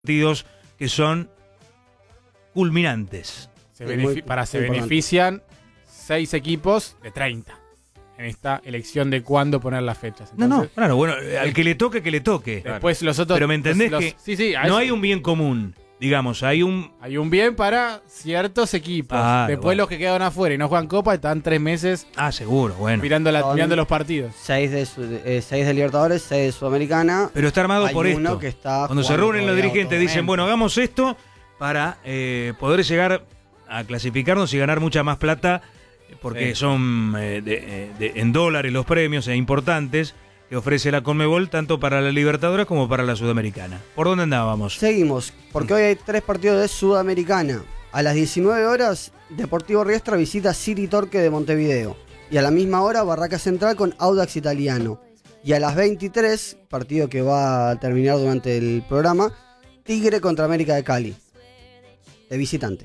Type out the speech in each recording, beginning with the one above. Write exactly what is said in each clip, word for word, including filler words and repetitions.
partidos que son culminantes. Se benefi- para se benefician seis equipos de treinta en esta elección de cuándo poner las fechas. Entonces, no, no, claro, bueno, al que le toque, que le toque. Después los otros... Pero me entendés los, que sí, sí, no eso, hay un bien común, digamos, hay un... hay un bien para ciertos equipos. Ah, Después bueno. los que quedan afuera y no juegan Copa están tres meses Ah, seguro, bueno. mirando, la, Son mirando los partidos. Seis de, su- eh, seis de Libertadores, seis de Sudamericana. Pero está armado Hay por uno esto. que está Cuando se jugando reúnen los todavía dirigentes otro dicen, evento. bueno, hagamos esto para eh, poder llegar a clasificarnos y ganar mucha más plata, porque Sí. son eh, de, eh, de- en dólares los premios e importantes que ofrece la Conmebol, tanto para la Libertadores como para la Sudamericana. ¿Por dónde andábamos? Seguimos, porque hoy hay tres partidos de Sudamericana. A las diecinueve horas, Deportivo Riestra visita City Torque de Montevideo. Y a la misma hora, Barraca Central con Audax Italiano. Y a las veintitrés, partido que va a terminar durante el programa, Tigre contra América de Cali, de visitante.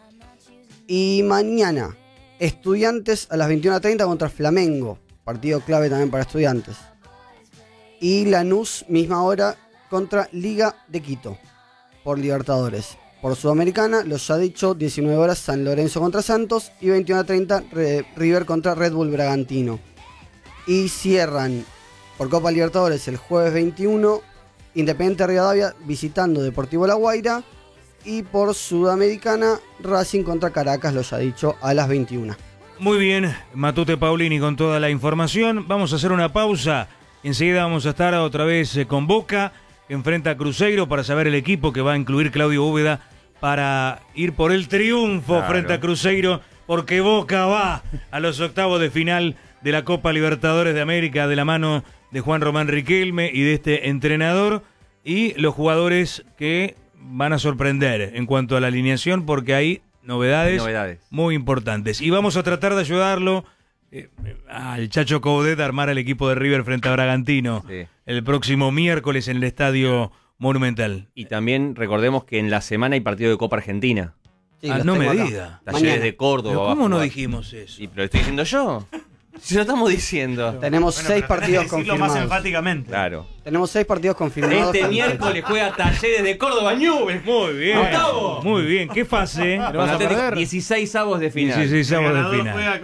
Y mañana, Estudiantes a las veintiuna treinta contra Flamengo, partido clave también para Estudiantes. Y Lanús, misma hora, contra Liga de Quito, por Libertadores. Por Sudamericana, los ya dicho, diecinueve horas, San Lorenzo contra Santos y veintiuna treinta, Re- River contra Red Bull Bragantino. Y cierran por Copa Libertadores el jueves veintiuno, Independiente Rivadavia visitando Deportivo La Guaira. Y por Sudamericana, Racing contra Caracas, los ya dicho, a las veintiuna. Muy bien, Matute Paulini con toda la información. Vamos a hacer una pausa. Enseguida vamos a estar otra vez eh, con Boca, que enfrenta a Cruzeiro, para saber el equipo que va a incluir Claudio Úbeda para ir por el triunfo Claro. frente a Cruzeiro, porque Boca va a los octavos de final de la Copa Libertadores de América de la mano de Juan Román Riquelme y de este entrenador, y los jugadores que van a sorprender en cuanto a la alineación, porque hay novedades, Novedades. muy importantes. Y vamos a tratar de ayudarlo eh, al Chacho Coudet a armar el equipo de River frente a Bragantino Sí. el próximo miércoles en el Estadio Monumental. Y también recordemos que en la semana hay partido de Copa Argentina. Sí, Ah, los no tengo me acá. diga. Talleres Mañana. de Córdoba. Pero va a ¿cómo no jugar. dijimos eso? Y, pero lo estoy diciendo yo. Si lo estamos diciendo. Tenemos seis partidos confirmados. enfáticamente. Claro. Tenemos seis partidos confirmados. Este miércoles juega Talleres de Córdoba Newell's. Muy bien. Octavo. Muy bien. ¿Qué fase? Pero Con vas a Atlético, perder. dieciséis avos de final. dieciséis avos de final.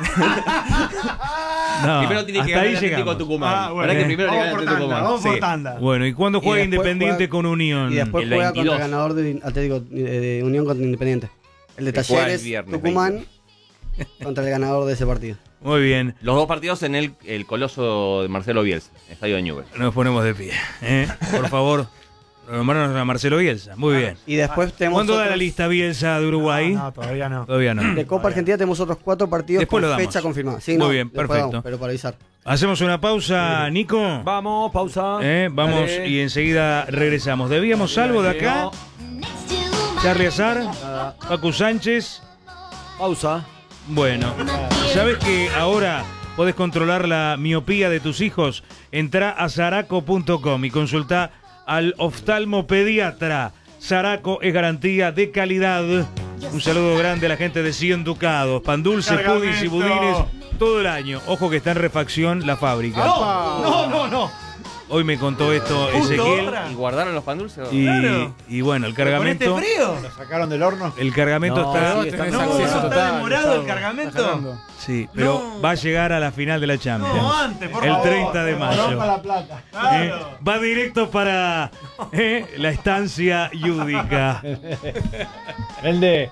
No, Primero tiene que hasta ganar ahí el Atlético llegamos. Tucumán. Ah, bueno. ¿Verdad que primero le Vamos gana el por Atlético tanda, Tucumán? vamos por Sí. tanda. Bueno, ¿y cuándo juega Y después Independiente juega- con Unión? Y después El juega veintidós. contra el ganador de Atlético eh, de Unión contra Independiente. El de Que juega el Talleres, viernes Tucumán, contra el ganador de ese partido. Muy bien. Los dos partidos en el, el Coloso de Marcelo Bielsa, Estadio de Newell's. Nos ponemos de pie. ¿eh? Por favor, nombrarnos a Marcelo Bielsa. Muy bien. Y después tenemos ¿Cuándo da otros- la lista Bielsa de Uruguay? No, no, todavía no. Todavía no. de Copa Argentina tenemos otros cuatro partidos Después con lo damos. fecha confirmada. Sí, Muy no, bien, después perfecto. damos, pero para avisar. Hacemos una pausa, Nico. Vamos, pausa. ¿Eh? Vamos Dale. y enseguida regresamos. ¿Debíamos algo de acá? Charlie Azar, Pacu Sánchez. Pausa. Bueno, ¿sabes que ahora podés controlar la miopía de tus hijos? Entrá a zaraco punto com y consultá al oftalmopediatra. Zaraco es garantía de calidad. Un saludo grande a la gente de cien Ducados. Pan dulce, Cargamento. pudins y budines todo el año. Ojo que está en refacción la fábrica. No, no, no. Hoy me contó esto Justo Ezequiel. ahora. ¿Y guardaron los pan dulces? Y, Claro. y bueno, el ¿Con este cargamento. frío? ¿Lo sacaron del horno? El cargamento No, está. sí, Tenés No, acceso ¿está total, demorado el está- cargamento? está cargando. Sí, pero No. va a llegar a la final de la Champions. No, antes, por el favor. treinta de Rompa mayo. la plata. Eh, Claro. va directo para eh, la estancia yúdica. Vende.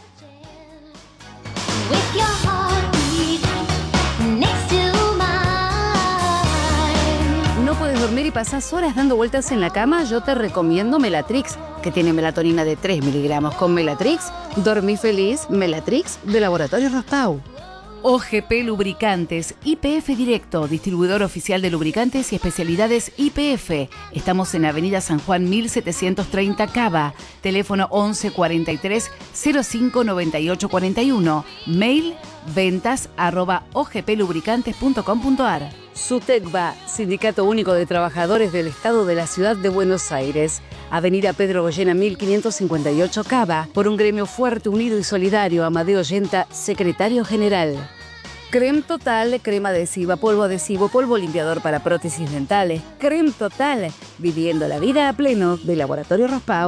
With your heartbeat next to mine. ¿No puedes dormir y pasás horas dando vueltas en la cama? Yo te recomiendo Melatrix, que tiene melatonina de tres miligramos. Con Melatrix, dormí feliz. Melatrix, de Laboratorio Rostau. O G P Lubricantes, I P F Directo, distribuidor oficial de lubricantes y especialidades I P F. Estamos en Avenida San Juan mil setecientos treinta Cava. Teléfono once cuarenta y tres cero cinco noventa y ocho cuarenta y uno. Mail ventas arroba ogplubricantes punto com punto ar. SUTECBA, Sindicato Único de Trabajadores del Estado de la Ciudad de Buenos Aires. Avenida Pedro Goyena mil quinientos cincuenta y ocho Cava. Por un gremio fuerte, unido y solidario. Amadeo Yenta, secretario general. Creme Total, crema adhesiva, polvo adhesivo, polvo limpiador para prótesis dentales. Creme Total, viviendo la vida a pleno de Laboratorio Rospau.